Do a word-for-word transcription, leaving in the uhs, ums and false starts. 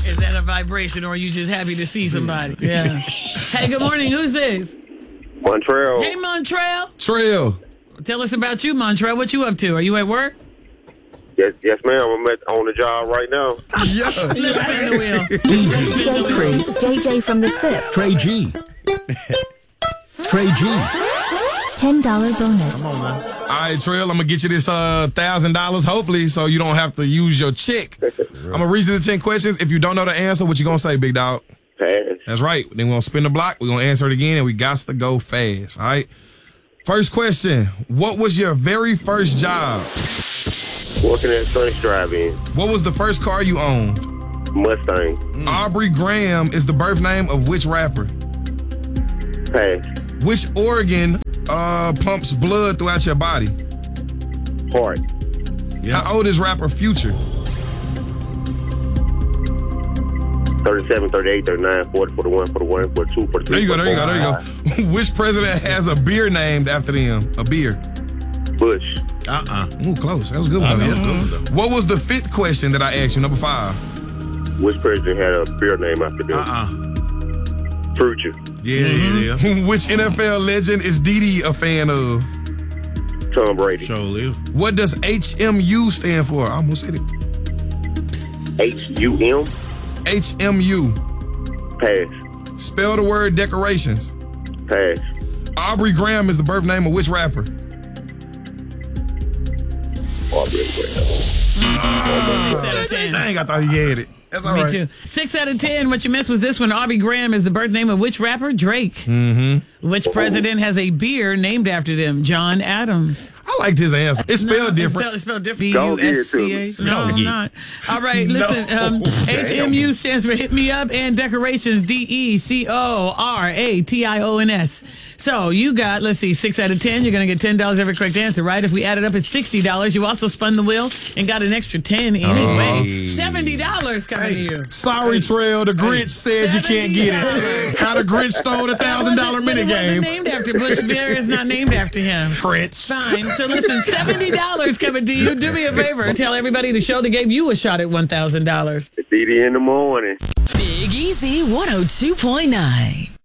Is that a vibration, or are you just happy to see somebody? Yeah. Hey, good morning. Who's this? Montreal. Hey, Montreal. Trail. Tell us about you, Montreal. What you up to? Are you at work? Yes, yes, ma'am. I'm at, on the job right now. Yeah. Let's spin the wheel. D J Cruz, J J from the S I P. Trey G. Trey G. ten dollars bonus. All right, Trail, I'm going to get you this uh, one thousand dollars, hopefully, so you don't have to use your check. I'm going to read you the ten questions. If you don't know the answer, what you going to say, big dog? Pass. That's right. Then we're going to spin the block. We're going to answer it again, and we got to go fast, all right? First question. What was your very first job? Working at Sun's Drive-In. What was the first car you owned? Mustang. Mm. Aubrey Graham is the birth name of which rapper? Pass. Which organ uh, pumps blood throughout your body? Heart. How old is rapper Future? thirty-seven, thirty-eight, thirty-nine, forty, forty-one, forty-one, forty-two, forty-three. There you go, there you go, there you go. Which president has a beer named after them? A beer. Bush. Uh-uh. Ooh, close. That was a good one. That was though. good one, though. What was the fifth question that I asked you? Number five. Which president had a beer name after them? Uh-uh. Future. Yeah, yeah, yeah. Which N F L legend is Didi a fan of? Tom Brady. Show live. What does H M U stand for? I almost hit it. H U M. H M U. Pass. Spell the word decorations. Pass. Aubrey Graham is the birth name of which rapper? Aubrey Graham. Six out of ten. Dang, I thought he had it. That's all Me right. too. Six out of ten. What you missed was this one. Aubrey Graham is the birth name of which rapper? Drake. Mm-hmm. Which president has a beer named after them? John Adams. I liked his answer. It's spelled No, different. It's spelled, it's spelled different. B Go U get it S to C me. A. No, Go I'm get it. not. All right, listen. Um, H M U stands for Hit Me Up, and decorations D E C O R A T I O N S. So you got, let's see, six out of ten. You're going to get ten dollars every correct answer, right? If we add it up, it's sixty dollars. You also spun the wheel and got an extra ten anyway. seventy dollars coming to you. Sorry, Trail. The Grinch said you can't get it. How the Grinch stole the one thousand dollars But it wasn't minigame. named after Bush. Beer is not named after him. Grinch. Fine. So listen, seventy dollars coming to you. Do me a favor and tell everybody the show that gave you a shot at one thousand dollars. It's Edie in the morning. Big Easy one oh two point nine.